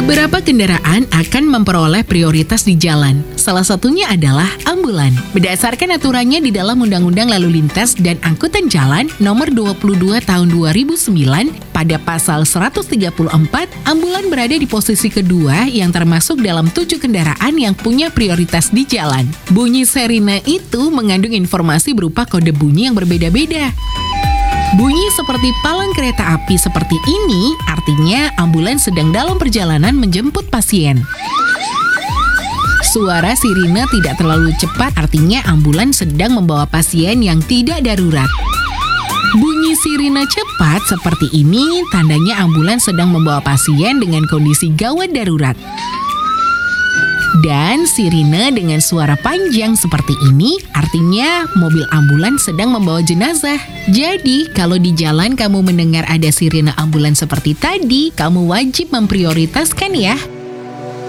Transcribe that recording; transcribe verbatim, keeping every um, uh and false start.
Beberapa kendaraan akan memperoleh prioritas di jalan. Salah satunya adalah ambulan. Berdasarkan aturannya di dalam Undang-Undang Lalu Lintas dan Angkutan Jalan Nomor dua puluh dua Tahun dua ribu sembilan, pada pasal seratus tiga puluh empat, ambulan berada di posisi kedua yang termasuk dalam tujuh kendaraan yang punya prioritas di jalan. Bunyi sirine itu mengandung informasi berupa kode bunyi yang berbeda-beda. Bunyi seperti palang kereta api seperti ini artinya ambulans sedang dalam perjalanan menjemput pasien. Suara sirine tidak terlalu cepat artinya ambulans sedang membawa pasien yang tidak darurat. Bunyi sirine cepat seperti ini tandanya ambulans sedang membawa pasien dengan kondisi gawat darurat. Dan sirine dengan suara panjang seperti ini artinya mobil ambulans sedang membawa jenazah. Jadi, kalau di jalan kamu mendengar ada sirine ambulans seperti tadi, kamu wajib memprioritaskan ya.